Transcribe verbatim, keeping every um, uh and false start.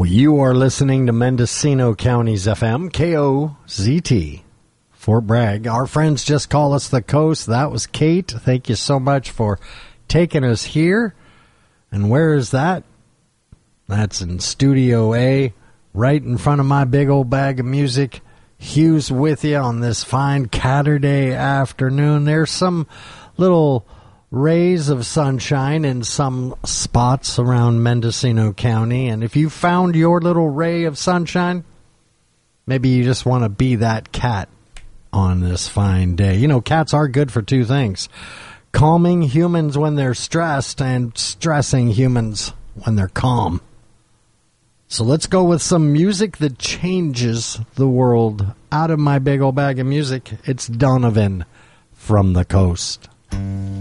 You are listening to Mendocino County's F M, K O Z T, Fort Bragg. Our friends just call us the coast. That was Kate. Thank you so much for taking us here. And where is that? That's in Studio A, right in front of my big old bag of music. Hugh's with you on this fine Catterday afternoon. There's some little rays of sunshine in some spots around Mendocino County. And if you found your little ray of sunshine, maybe you just want to be that cat on this fine day. You know, cats are good for two things: calming humans when they're stressed and stressing humans when they're calm. So let's go with some music that changes the world. Out of my big old bag of music, it's Donovan from the Coast.